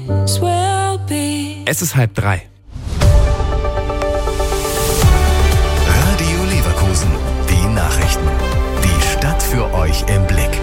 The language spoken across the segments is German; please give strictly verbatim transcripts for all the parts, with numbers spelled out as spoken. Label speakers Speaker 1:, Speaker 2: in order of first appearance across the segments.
Speaker 1: Es ist halb drei.
Speaker 2: Radio Leverkusen, die Nachrichten. Die Stadt für euch im Blick.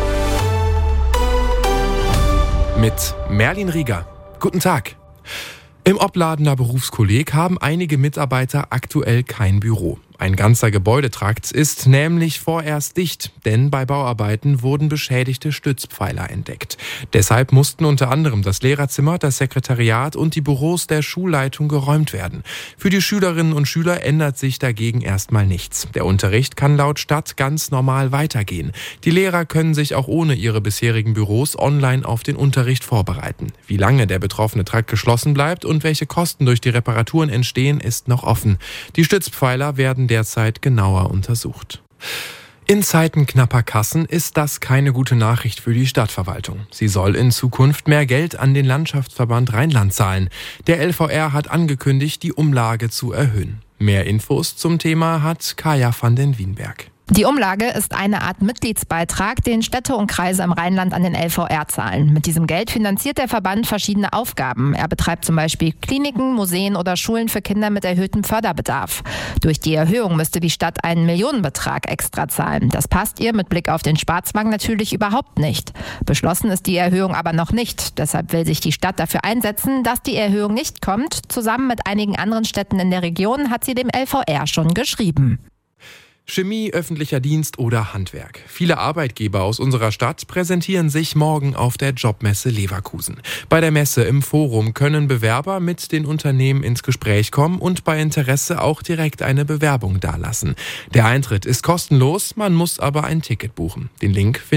Speaker 1: Mit Merlin Rieger. Guten Tag. Im Opladener Berufskolleg haben einige Mitarbeiter aktuell kein Büro. Ein ganzer Gebäudetrakt ist nämlich vorerst dicht, denn bei Bauarbeiten wurden beschädigte Stützpfeiler entdeckt. Deshalb mussten unter anderem das Lehrerzimmer, das Sekretariat und die Büros der Schulleitung geräumt werden. Für die Schülerinnen und Schüler ändert sich dagegen erstmal nichts. Der Unterricht kann laut Stadt ganz normal weitergehen. Die Lehrer können sich auch ohne ihre bisherigen Büros online auf den Unterricht vorbereiten. Wie lange der betroffene Trakt geschlossen bleibt und welche Kosten durch die Reparaturen entstehen, ist noch offen. Die Stützpfeiler werden derzeit genauer untersucht. In Zeiten knapper Kassen ist das keine gute Nachricht für die Stadtverwaltung. Sie soll in Zukunft mehr Geld an den Landschaftsverband Rheinland zahlen. Der L V R hat angekündigt, die Umlage zu erhöhen. Mehr Infos zum Thema hat Kaya van den Wienberg.
Speaker 3: Die Umlage ist eine Art Mitgliedsbeitrag, den Städte und Kreise im Rheinland an den L V R zahlen. Mit diesem Geld finanziert der Verband verschiedene Aufgaben. Er betreibt zum Beispiel Kliniken, Museen oder Schulen für Kinder mit erhöhtem Förderbedarf. Durch die Erhöhung müsste die Stadt einen Millionenbetrag extra zahlen. Das passt ihr mit Blick auf den Sparzwang natürlich überhaupt nicht. Beschlossen ist die Erhöhung aber noch nicht. Deshalb will sich die Stadt dafür einsetzen, dass die Erhöhung nicht kommt. Zusammen mit einigen anderen Städten in der Region hat sie dem L V R schon geschrieben.
Speaker 1: Chemie, öffentlicher Dienst oder Handwerk. Viele Arbeitgeber aus unserer Stadt präsentieren sich morgen auf der Jobmesse Leverkusen. Bei der Messe im Forum können Bewerber mit den Unternehmen ins Gespräch kommen und bei Interesse auch direkt eine Bewerbung dalassen. Der Eintritt ist kostenlos, man muss aber ein Ticket buchen. Den Link